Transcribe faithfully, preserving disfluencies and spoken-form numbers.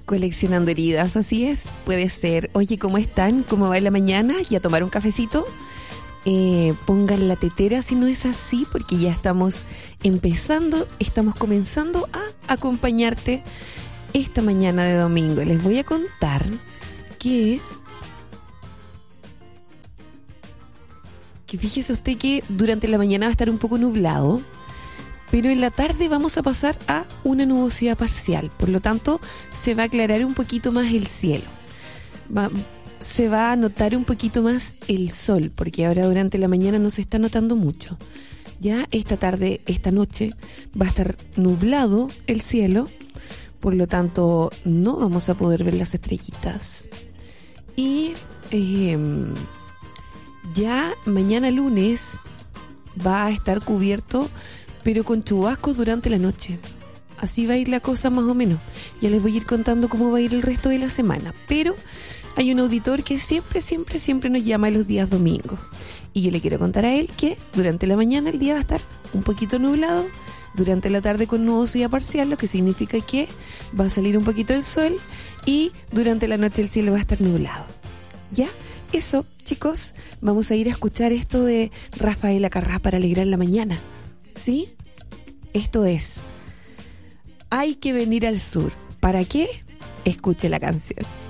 Coleccionando heridas, así es. Puede ser, oye, ¿cómo están? ¿Cómo va la mañana? ¿Ya tomar un cafecito? Eh, pongan la tetera si no es así, porque ya estamos empezando, estamos comenzando a acompañarte esta mañana de domingo. Les voy a contar que... Que fíjese usted que durante la mañana va a estar un poco nublado, pero en la tarde vamos a pasar a una nubosidad parcial. Por lo tanto, se va a aclarar un poquito más el cielo. Va, se va a notar un poquito más el sol, porque ahora durante la mañana no se está notando mucho. Ya esta tarde, esta noche, va a estar nublado el cielo. Por lo tanto, no vamos a poder ver las estrellitas. Y... Eh, Ya mañana lunes va a estar cubierto, pero con chubascos durante la noche. Así va a ir la cosa más o menos. Ya les voy a ir contando cómo va a ir el resto de la semana. Pero hay un auditor que siempre, siempre, siempre nos llama los días domingos. Y yo le quiero contar a él que durante la mañana el día va a estar un poquito nublado, durante la tarde con nubosidad parcial, lo que significa que va a salir un poquito el sol, y durante la noche el cielo va a estar nublado. ¿Ya? Eso, chicos, vamos a ir a escuchar esto de Rafaela Carrá para alegrar la mañana. ¿Sí? Esto es Hay que venir al sur. ¿Para qué? Escuche la canción.